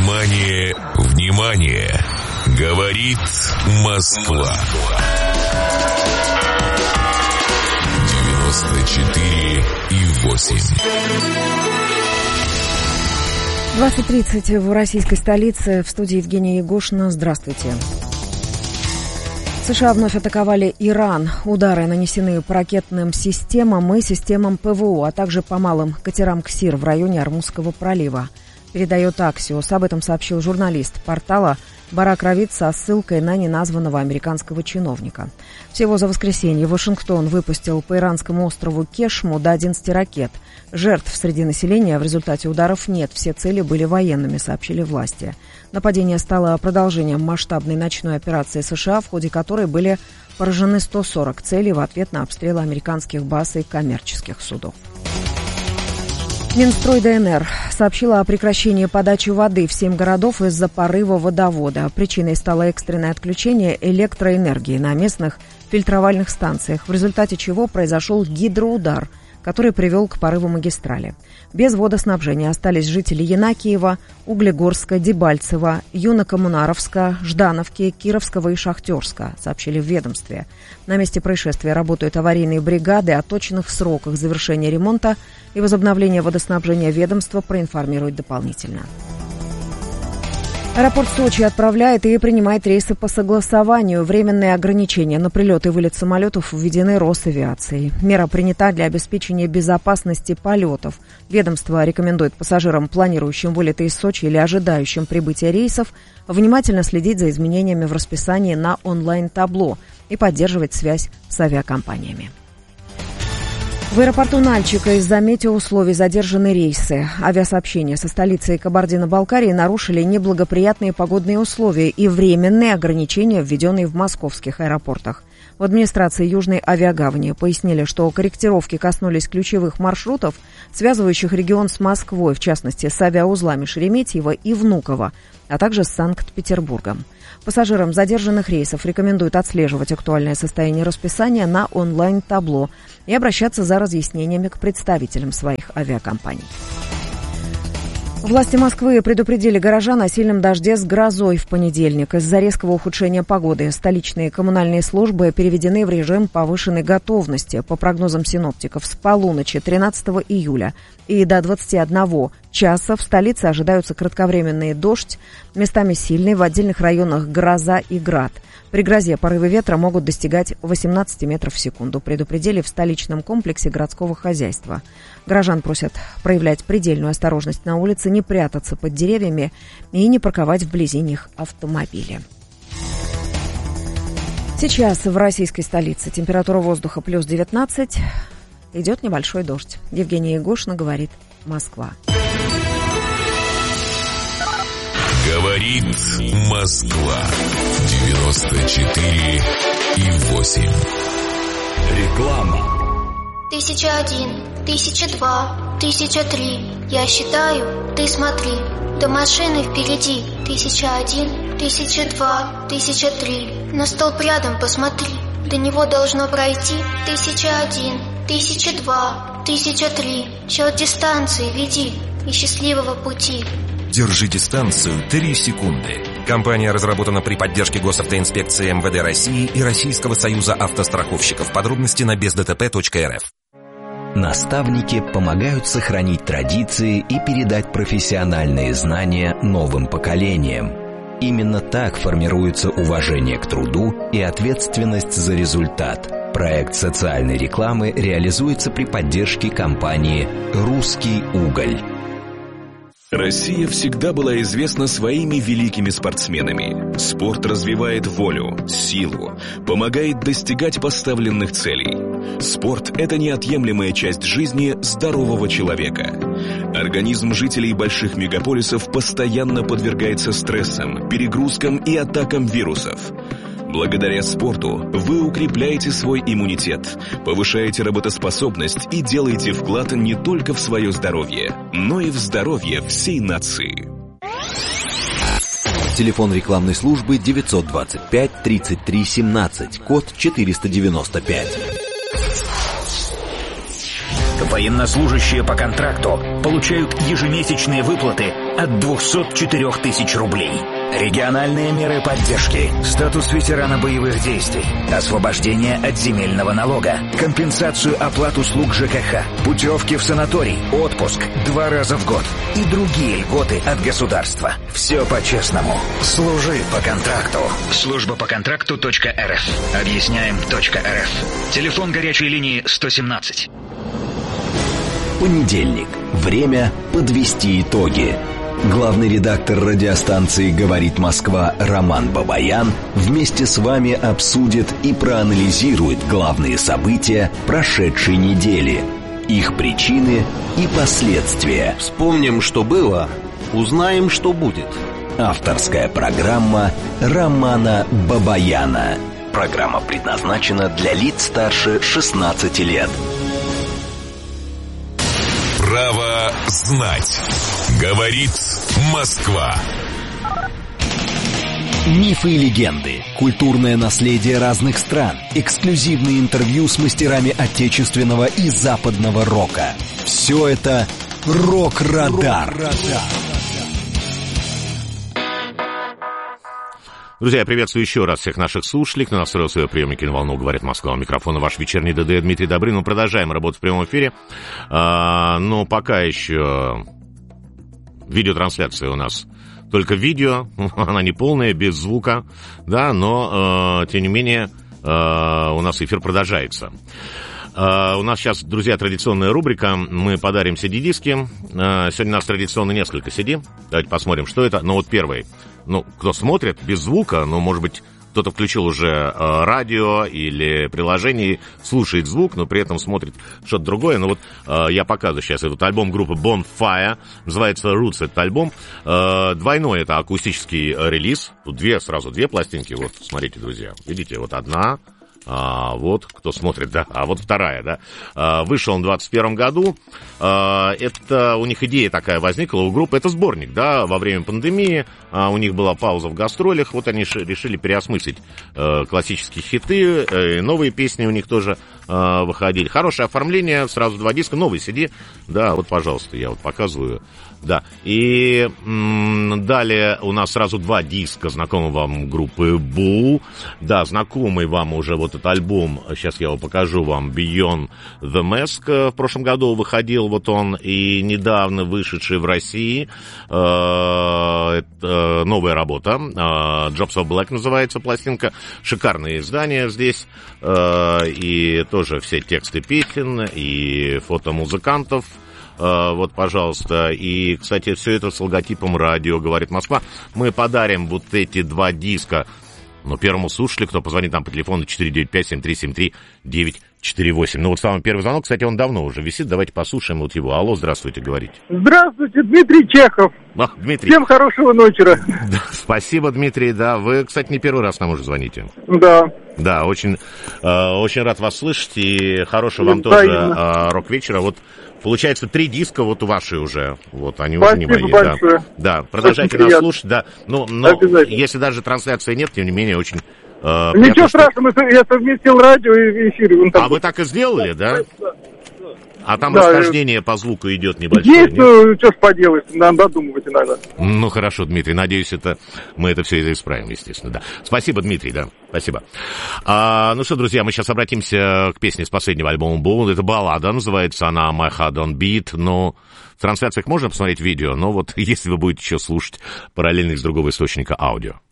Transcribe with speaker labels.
Speaker 1: Внимание, внимание! Говорит Москва. 94,8.
Speaker 2: 20:30 в российской столице. В студии Евгения Егошина. Здравствуйте. США вновь атаковали Иран. Удары нанесены по ракетным системам и системам ПВО, а также по малым катерам «Ксир» в районе Ормузского пролива. Передает Аксиос. Об этом сообщил журналист портала Барак Равид со ссылкой на неназванного американского чиновника. Всего за воскресенье Вашингтон выпустил по иранскому острову Кешму до 11 ракет. Жертв среди населения в результате ударов нет. Все цели были военными, сообщили власти. Нападение стало продолжением масштабной ночной операции США, в ходе которой были поражены 140 целей в ответ на обстрелы американских баз и коммерческих судов. Минстрой ДНР сообщила о прекращении подачи воды в 7 городов из-за порыва водовода. Причиной стало экстренное отключение электроэнергии на местных фильтровальных станциях, в результате чего произошел гидроудар, который привел к порыву магистрали. Без водоснабжения остались жители Янакиева, Углегорска, Дебальцева, Юнокоммунаровска, Ждановки, Кировского и Шахтерска, сообщили в ведомстве. На месте происшествия работают аварийные бригады. О точных сроках завершения ремонта и возобновления водоснабжения ведомства проинформирует дополнительно. Аэропорт Сочи отправляет и принимает рейсы по согласованию. Временные ограничения на прилет и вылет самолетов введены Росавиацией. Мера принята для обеспечения безопасности полетов. Ведомство рекомендует пассажирам, планирующим вылеты из Сочи или ожидающим прибытия рейсов, внимательно следить за изменениями в расписании на онлайн-табло и поддерживать связь с авиакомпаниями. В аэропорту Нальчика из-за метеоусловий задержаны рейсы. Авиасообщение со столицей Кабардино-Балкарии нарушили неблагоприятные погодные условия и временные ограничения, введенные в московских аэропортах. В администрации Южной авиагавани пояснили, что корректировки коснулись ключевых маршрутов, связывающих регион с Москвой, в частности, с авиаузлами Шереметьево и Внуково, а также с Санкт-Петербургом. Пассажирам задержанных рейсов рекомендуют отслеживать актуальное состояние расписания на онлайн-табло и обращаться за разъяснениями к представителям своих авиакомпаний. Власти Москвы предупредили горожан о сильном дожде с грозой в понедельник. Из-за резкого ухудшения погоды столичные коммунальные службы переведены в режим повышенной готовности. По прогнозам синоптиков, с полуночи 13 июля и до 21 часа в столице ожидаются кратковременный дождь, местами сильный, в отдельных районах гроза и град. При грозе порывы ветра могут достигать 18 метров в секунду, предупредили в столичном комплексе городского хозяйства. Горожан просят проявлять предельную осторожность на улице, не прятаться под деревьями и не парковать вблизи них автомобили. Сейчас в российской столице температура воздуха плюс 19, идет небольшой дождь. Евгения Егошина, говорит Москва.
Speaker 1: Говорит Москва. 94,8.
Speaker 3: Реклама.
Speaker 4: 1001, 1002, 1003. Я считаю, ты смотри. До машины впереди. 1001, 1002, 1003. На столб рядом посмотри. До него должно пройти 1001, 1002, 1003. Счет дистанции веди и счастливого пути.
Speaker 3: Держи дистанцию 3 секунды. Компания разработана при поддержке Госавтоинспекции МВД России и Российского союза автостраховщиков. Подробности на бездтп.рф.
Speaker 5: Наставники помогают сохранить традиции и передать профессиональные знания новым поколениям. Именно так формируется уважение к труду и ответственность за результат. Проект социальной рекламы реализуется при поддержке компании «Русский уголь».
Speaker 6: Россия всегда была известна своими великими спортсменами. Спорт развивает волю, силу, помогает достигать поставленных целей. Спорт – это неотъемлемая часть жизни здорового человека. Организм жителей больших мегаполисов постоянно подвергается стрессам, перегрузкам и атакам вирусов. Благодаря спорту вы укрепляете свой иммунитет, повышаете работоспособность и делаете вклад не только в свое здоровье, но и в здоровье всей нации.
Speaker 5: Телефон рекламной службы 925 33 17, код 495.
Speaker 7: Военнослужащие по контракту получают ежемесячные выплаты от 204 тысяч рублей. Региональные меры поддержки, статус ветерана боевых действий, освобождение от земельного налога, компенсацию оплат услуг ЖКХ, путевки в санаторий, отпуск 2 раза в год и другие льготы от государства. Все по-честному. Служи по контракту. Служба по контракту.рф. Объясняем.рф. Телефон горячей линии 117.
Speaker 5: Понедельник. Время подвести итоги. Главный редактор радиостанции «Говорит Москва» Роман Бабаян вместе с вами обсудит и проанализирует главные события прошедшей недели, их причины и последствия.
Speaker 8: Вспомним, что было, узнаем, что будет.
Speaker 5: Авторская программа Романа Бабаяна. Программа предназначена для лиц старше 16 лет.
Speaker 1: Право знать. Говорит Москва.
Speaker 5: Мифы и легенды, культурное наследие разных стран, эксклюзивные интервью с мастерами отечественного и западного рока. Все это «Рок-Радар».
Speaker 9: Друзья, я приветствую еще раз всех наших слушателей, кто настроил свои приемники на волну «Говорит Москва». У микрофона ваш вечерний ДД Дмитрий Добрын. Мы продолжаем работу в прямом эфире. Но пока еще видеотрансляция у нас только видео, она не полная, без звука, да, но, тем не менее, у нас эфир продолжается. У нас сейчас, друзья, традиционная рубрика. Мы подарим CD-диски. Сегодня у нас традиционно несколько CD. Давайте посмотрим, что это. Ну, вот первый. Ну, кто смотрит без звука, ну, может быть, кто-то включил уже радио или приложение, слушает звук, но при этом смотрит что-то другое. Ну, вот я показываю сейчас этот альбом группы Bonfire. Называется Roots этот альбом. Двойной это акустический релиз. Тут сразу две пластинки. Вот, смотрите, друзья. Видите, вот одна. Вот, кто смотрит, да, а вот вторая, да. Вышел он в 2021 году. Это у них идея такая возникла у группы. Это сборник, да, во время пандемии. У них была пауза в гастролях. Вот они решили переосмыслить классические хиты. Новые песни у них тоже выходили. Хорошее оформление, сразу 2 диска, новый CD. Да, вот, пожалуйста, я вот показываю. Да, и далее у нас сразу 2 диска знакомой вам группы Bull. Да, знакомый вам уже вот этот альбом, сейчас я его покажу вам, Beyond the Mask. В прошлом году выходил вот он, и недавно вышедший в России новая работа, Jobs of Black называется пластинка. Шикарное издание здесь, и тоже все тексты песен, и фото музыкантов. Вот, пожалуйста. И, кстати, все это с логотипом радио «Говорит Москва». Мы подарим вот эти 2 диска, ну, первому слушателю, кто позвонит нам по телефону 495-7373-948. Ну, вот самый первый звонок, кстати, он давно уже висит. Давайте послушаем вот его. Алло, здравствуйте, говорите.
Speaker 10: Здравствуйте, Дмитрий Чехов.
Speaker 9: Дмитрий.
Speaker 10: Всем хорошего вечера.
Speaker 9: Да, спасибо, Дмитрий, да. Вы, кстати, не первый раз нам уже звоните.
Speaker 10: Да.
Speaker 9: Да, очень рад вас слышать, и хорошего вам тоже рок-вечера. Вот, получается, 3 диска вот ваши уже. Вот, они уже не мои.
Speaker 10: Большое.
Speaker 9: Да, продолжайте нас слушать, да. Но если даже трансляции нет, тем не менее, очень...
Speaker 10: Ничего страшного, я совместил радио и эфир.
Speaker 9: А вы так и сделали, да? А там расхождение по звуку идет небольшое.
Speaker 10: Есть, ну, что ж поделаешь, надо додумывать иногда.
Speaker 9: Ну, хорошо, Дмитрий, надеюсь, мы это все исправим, естественно, да. Спасибо, Дмитрий, да, спасибо. Ну что, друзья, мы сейчас обратимся к песне с последнего альбома Bull. Это баллада, называется она My Heart on Beat, но в трансляциях можно посмотреть видео, но вот если вы будете еще слушать параллельно из другого источника аудио.